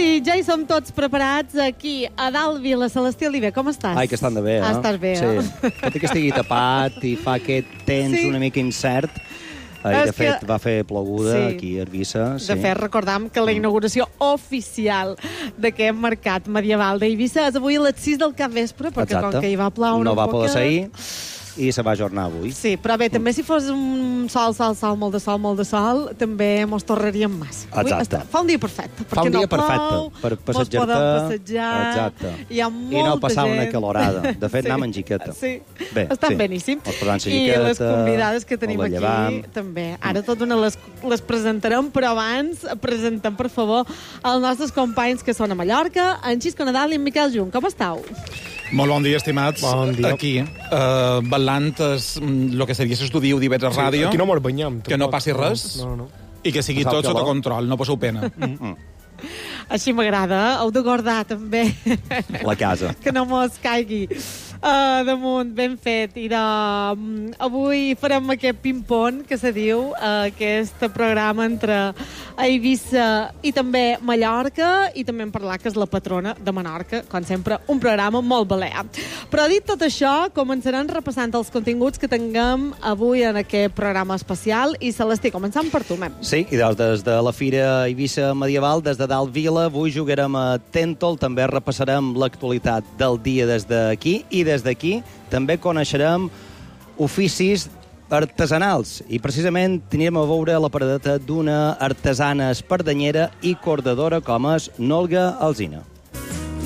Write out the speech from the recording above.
I ja hi som tots preparats aquí, a dalt Vila. Celestí Oliver, com estàs? Ai, que estan de bé, eh? Estàs bé, eh? Sí. Tot i que estigui tapat i fa aquest temps una mica incert. De fet, va fer ploguda aquí a Eivissa. De fet, recordam que la inauguració oficial d'aquest mercat medieval d'Eivissa és avui a les 6 del capvespre, perquè com que hi va ploure no un va poquet... poder seguir i se va ajornar avui. Sí, però bé, també si fos un sol, molt de sol, també mos torraríem massa. Exacte. Fa un dia perfecte. Fa un dia perfecte per passejar-te. Mos podem passejar. Exacte. Hi ha molta gent. I no passar una calorada. De fet, anem en jiqueta. Sí, bé, està beníssim. I les convidades que tenim aquí, també. Ara tot una les presentarem, però abans presentem, per favor, els nostres companys que són a Mallorca, en Xisco Nadal i en Miquel Jung. Com estàu? Molt bon dia, estimats. Bon dia. Aquí, ballant el que seria l'estudiu d'Ivetra Ràdio. Aquí no mos banyem. Que no passi res. No. I que sigui tot sota control, no passeu pena. Així m'agrada, heu de guardar també la casa. Que no mos caigui damunt, ben fet. I avui farem aquest ping-pong que se diu, aquest programa entre Eivissa i també Mallorca, i també hem parlat que és la patrona de Menorca, com sempre, un programa molt balear. Però dit tot això, començarem repassant els continguts que tinguem avui en aquest programa especial. I Celestí, començant per tu, mem. Sí, i des de la Fira Eivissa Medieval, des de dalt Vila, avui jugarem a Tèntol, també repassarem l'actualitat del dia des d'aquí, i des d'aquí també coneixerem oficis artesanals. I precisament teníem a veure la paradeta d'una artesana espardanyera i cordadora com és Nolga Alsina.